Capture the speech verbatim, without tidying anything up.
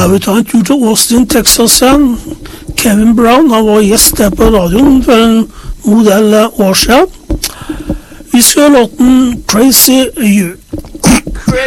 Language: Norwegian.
Ja, vi tar en tur til Austin, Texas igjen. Kevin Brown, han var gjest der på radioen for en modell år siden. Vi skal ha låten Crazy You.